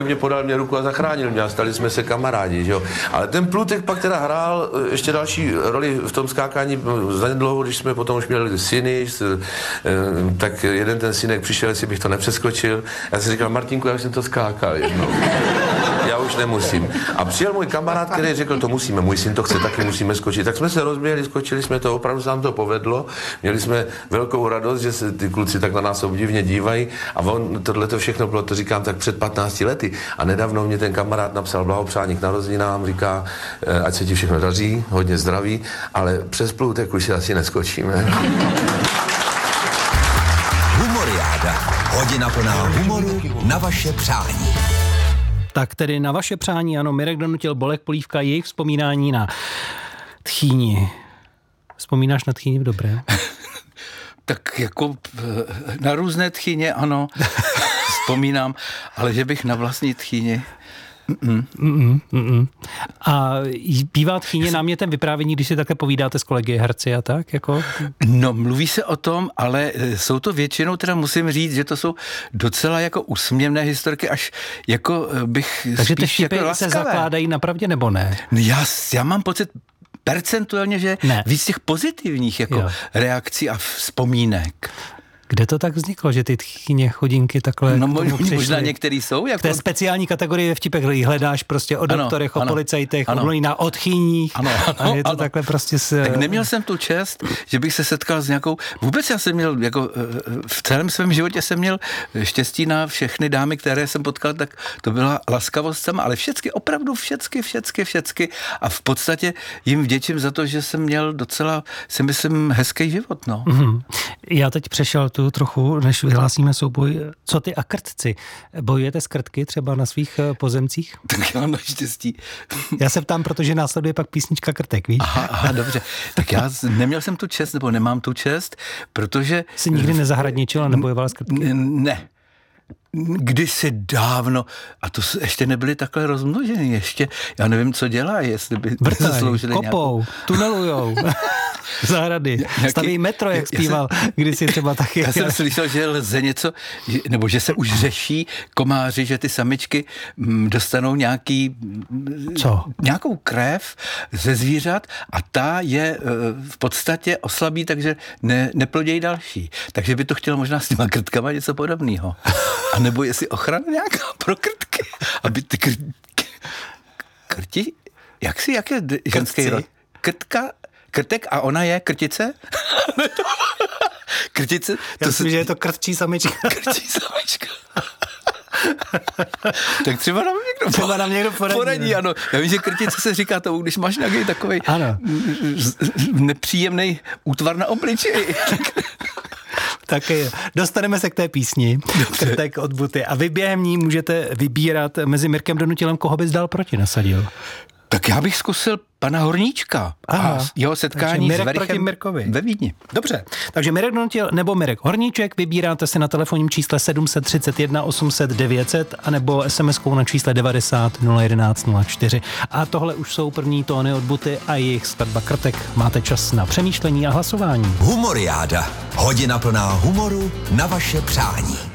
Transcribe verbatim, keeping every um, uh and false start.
mě podal mě ruku a zachránil mě a stali jsme se kamarádi, že jo. Ale ten Plutek pak teda hrál ještě další roli v tom skákání zanedlouho, když jsme potom už měli syny, tak jeden ten synek přišel, jestli bych to nepřeskočil. Já jsem říkal, Martinku, já už jsem to skákal jednou. Já už nemusím. A přijel můj kamarád, který řekl, to musíme, můj syn to chce, taky musíme skočit. Tak jsme se rozběhli, skočili jsme to, opravdu se nám to povedlo. Měli jsme velkou radost, že se ty kluci tak na nás obdivně dívají. A on, tohle to všechno bylo, to říkám, tak před patnácti lety. A nedávno mě ten kamarád napsal blahopřání k narozeninám, říká, ať se ti všechno daří, hodně zdraví, ale přes Plutek už si asi neskočíme. Humoriáda. Hodina plná humoru na vaše přání. Tak tedy na vaše přání, ano, Mirek donutil Bolek Polívka jejich vzpomínání na tchýni. Vzpomínáš na tchýni v dobré? Tak jako na různé tchýně, ano, vzpomínám, ale že bych na vlastní tchýni... Mm-mm. Mm-mm, mm-mm. A bývá tchýně námětem vyprávění, když si také povídáte s kolegy herci a tak? Jako? No, mluví se o tom, ale jsou to většinou, teda musím říct, že to jsou docela jako úsměvné historky, až jako bych Takže ty spíš vtipy jako se laskavé. zakládají na pravdě nebo ne? Já, já mám pocit percentuálně, že ne. víc těch pozitivních jako jo. reakcí a vzpomínek. Kde to tak vzniklo, že ty tchýně chodinky takhle No k tomu možná přišly? některý jsou. Jako... V té speciální kategorii ve vtipech hledáš prostě o ano, doktorech, o ano, policajtech, ano. o mlýnách, o tchýních. Ano, ano, a je to ano. takhle prostě s... Tak neměl jsem tu čest, že bych se setkal s nějakou... Vůbec já jsem měl, jako v celém svém životě jsem měl štěstí na všechny dámy, které jsem potkal, tak to byla laskavost sama, ale všecky, opravdu všecky, všecky, všecky. A v podstatě jim vděčím za to, že jsem měl docela, si myslím, hezký život, no. Mm-hmm. Já teď přešel tu trochu, než vyhlásíme souboj. Co ty a krtci? Bojujete s krtky třeba na svých pozemcích? Tak já mám naštěstí. Já se ptám, protože následuje pak písnička Krtek, víš? Aha, aha, dobře. Tak já neměl jsem tu čest, nebo nemám tu čest, protože... Jsi nikdy nezahradničil a nebojoval s krtky? Ne. Kdysi dávno, a to ještě nebyly takhle rozmnoženy, ještě, já nevím, co dělají, jestli by Vrtaj, zasloužili kopou, nějakou... tunelujou, zahrady, Nějaký, staví metro, jak zpíval, jsem, kdysi třeba taky. Já jsem slyšel, že lze něco, nebo že se už řeší komáři, že ty samičky dostanou nějaký... Co? Nějakou krev ze zvířat a ta je v podstatě oslabí, takže ne, neplodějí další. Takže by to chtělo možná s těma krtkama něco podobného. A nebo jestli ochrana nějaká pro krtky, aby ty kr... krti... Jak si, jak je ženský rod? Krtka, krtek a ona je krtice? Krtice? Já myslím, se... že je to krtčí samička. Krtčí samička. Tak třeba nám někdo, třeba nám někdo poradí. poradí ano. Já vím, že krtice se říká tomu, když máš nějaký takovej ano. nepříjemný útvar na obličeji. Tak dostaneme se k té písni, Krtek od Buty. A vy během ní můžete vybírat mezi Mirkem Donutilem, koho bys dál proti nasadil. Tak já bych zkusil pana Horníčka Aha, a jeho setkání s Verichem ve Vídni. Dobře, takže Mirek Donutil nebo Mirek Horníček, vybíráte si na telefonním čísle sedm set třicet jedna osm set devět set anebo es em eskou na čísle devadesát nula jedenáct nula čtyři. A tohle už jsou první tóny od Buty a jejich skladba Krtek. Máte čas na přemýšlení a hlasování. Humoriáda. Hodina plná humoru na vaše přání.